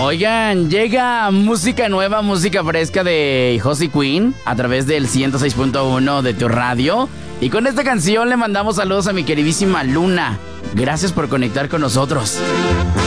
Oigan, llega música nueva, música fresca de Josie Queen a través del 106.1 de tu radio. Y con esta canción le mandamos saludos a mi queridísima Luna. Gracias por conectar con nosotros.